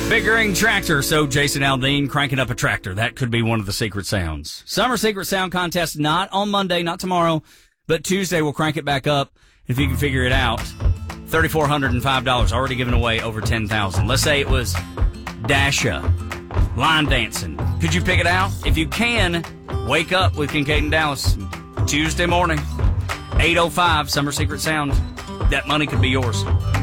Bickering tractor. So Jason Aldean cranking up a tractor. That could be one of the secret sounds. Summer Secret Sound Contest, not on Monday, not tomorrow, but Tuesday we'll crank it back up. If you can figure it out, $3,405, already given away over $10,000. Let's say it was Dasha, line dancing. Could you pick it out? If you can, wake up with Kincaid and Dallas Tuesday morning, 8:05, Summer Secret Sound. That money could be yours.